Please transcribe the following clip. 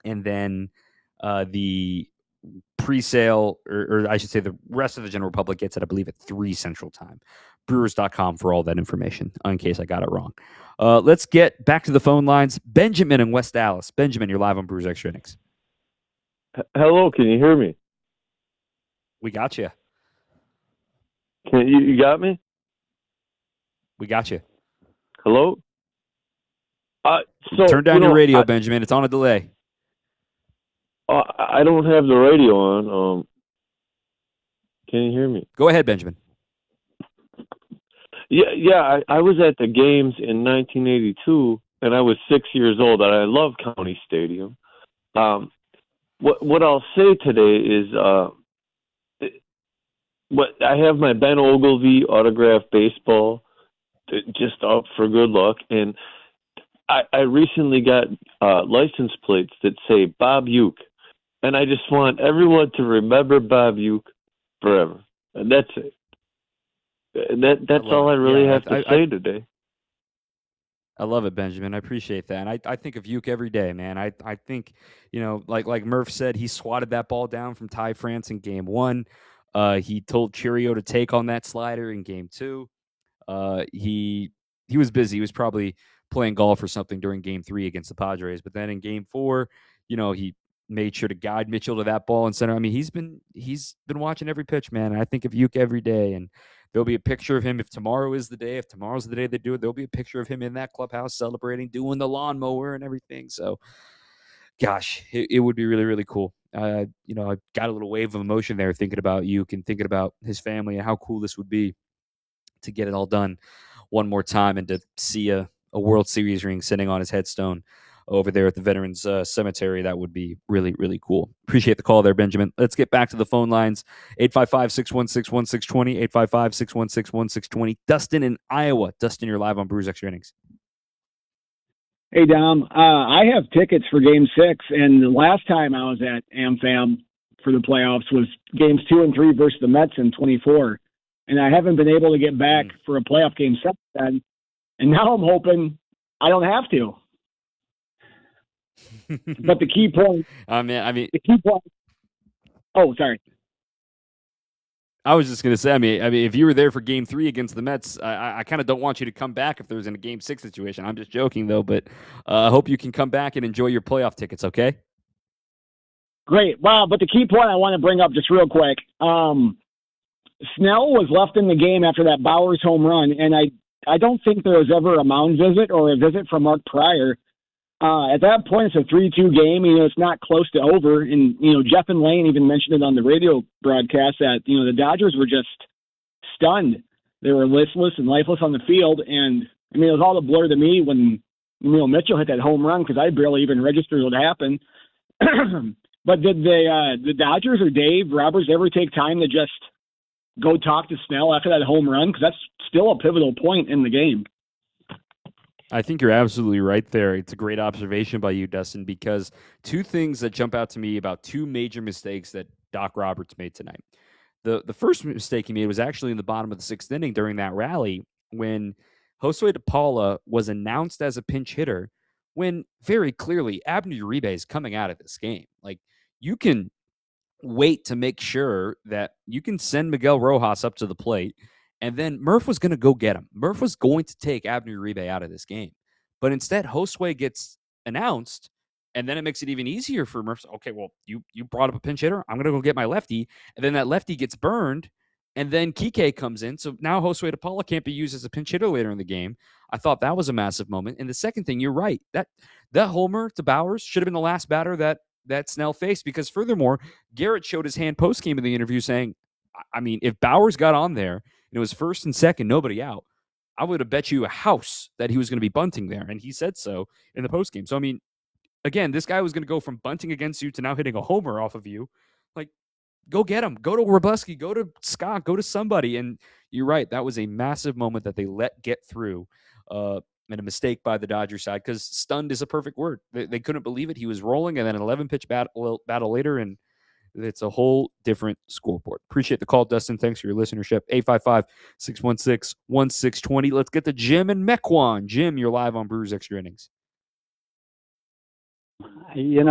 and then the pre-sale, or I should say the rest of the general public gets it, I believe, at 3 Central Time. Brewers.com for all that information, in case I got it wrong. Let's get back to the phone lines. Benjamin in West Dallas. Benjamin, you're live on Brewers Extra Innings. Hello, can you hear me? We got you. You got me? We got you. Hello? Turn down your radio, Benjamin. It's on a delay. I don't have the radio on. Can you hear me? Go ahead, Benjamin. Yeah. I was at the games in 1982, and I was 6 years old, and I love County Stadium. What I'll say today is, I have my Ben Ogilvy autographed baseball just up for good luck, and I recently got license plates that say Bob Ueck, and I just want everyone to remember Bob Ueck forever, and that's it. That's all I really have to say today. I love it, Benjamin. I appreciate that. And I think of Ueck every day, man. I think, like Murph said, he swatted that ball down from Ty France in game 1. He told Cheerio to take on that slider in game 2. He was busy. He was probably playing golf or something during game 3 against the Padres. But then in game 4, he made sure to guide Mitchell to that ball in center. I mean, he's been watching every pitch, man. And I think of Ueck every day. And there'll be a picture of him if tomorrow's the day they do it. There'll be a picture of him in that clubhouse celebrating, doing the lawnmower and everything. So, gosh, it would be really, really cool. I got a little wave of emotion there thinking about Ueck and thinking about his family and how cool this would be to get it all done one more time and to see a World Series ring sitting on his headstone over there at the Veterans Cemetery. That would be really, really cool. Appreciate the call there, Benjamin. Let's get back to the phone lines. 855-616-1620, 855-616-1620. Dustin in Iowa. Dustin, you're live on Brewers Extra Innings. Hey, Dom. I have tickets for Game 6, and the last time I was at AmFam for the playoffs was Games 2 and 3 versus the Mets in 24, and I haven't been able to get back for a playoff game since then, and now I'm hoping I don't have to. But the key point. The key point. Oh, sorry. I was just going to say, I mean, if you were there for Game 3 against the Mets, I kind of don't want you to come back if there's in a Game 6 situation. I'm just joking, though, but I hope you can come back and enjoy your playoff tickets, okay? Great. Wow, but the key point I want to bring up just real quick, Snell was left in the game after that Bowers home run, and I don't think there was ever a mound visit or a visit from Mark Pryor. At that point, it's a 3-2 game. It's not close to over. And, Jeff and Lane even mentioned it on the radio broadcast that, the Dodgers were just stunned. They were listless and lifeless on the field. And, it was all a blur to me when, Mitchell hit that home run because I barely even registered what happened. But did the Dodgers or Dave Roberts ever take time to just go talk to Snell after that home run? Because that's still a pivotal point in the game. I think you're absolutely right there. It's a great observation by you, Dustin, because two things that jump out to me about two major mistakes that Doc Roberts made tonight. The first mistake he made was actually in the bottom of the 6th inning during that rally when Josue DePaula was announced as a pinch hitter when very clearly Abner Uribe is coming out of this game. Like, you can wait to make sure that you can send Miguel Rojas up to the plate, and then Murph was going to go get him. Murph was going to take Abner Uribe out of this game. But instead, Josue gets announced, and then it makes it even easier for Murph. Okay, well, you brought up a pinch hitter. I'm going to go get my lefty. And then that lefty gets burned, and then Kike comes in. So now Josue DePaula can't be used as a pinch hitter later in the game. I thought that was a massive moment. And the second thing, you're right. That homer to Bowers should have been the last batter that Snell faced, because furthermore, Garrett showed his hand post-game in the interview saying, I mean, if Bowers got on there, and it was first and second, nobody out, I would have bet you a house that he was going to be bunting there. And he said so in the postgame. So, I mean, again, this guy was going to go from bunting against you to now hitting a homer off of you. Like, go get him. Go to Robusky. Go to Scott. Go to somebody. And you're right. That was a massive moment that they let get through and a mistake by the Dodgers side, because stunned is a perfect word. They couldn't believe it. He was rolling, and then an 11-pitch battle later, and it's a whole different scoreboard. Appreciate the call, Dustin. Thanks for your listenership. 855-616-1620. Let's get to Jim and Mequon. Jim, you're live on Brewers Extra Innings.